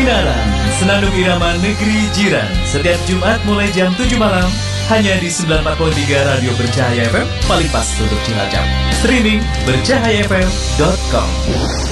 Sinaran, Senandung Irama Negeri Jiran, setiap Jumat mulai jam 7 malam, hanya di 94.3 Radio Bercahaya FM, paling pas untuk Cilacap. Streaming bercahayafm.com.